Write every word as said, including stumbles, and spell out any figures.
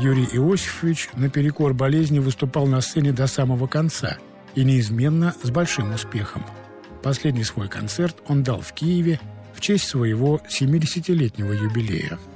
Юрий Иосифович наперекор болезни выступал на сцене до самого конца и неизменно с большим успехом. Последний свой концерт он дал в Киеве в честь своего семидесятилетнего юбилея.